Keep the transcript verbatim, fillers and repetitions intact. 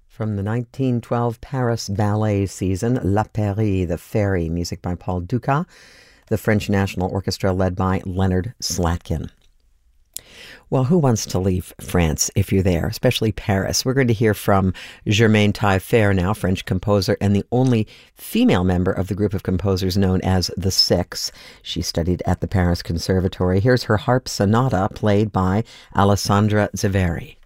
From the nineteen twelve Paris ballet season, La Pairie, The Fairy, music by Paul Dukas, the French National Orchestra led by Leonard Slatkin. Well, who wants to leave France if you're there, especially Paris? We're going to hear from Germaine Taillefer now, French composer, and the only female member of the group of composers known as the Six. She studied at the Paris Conservatory. Here's her harp sonata played by Alessandra Zeveri.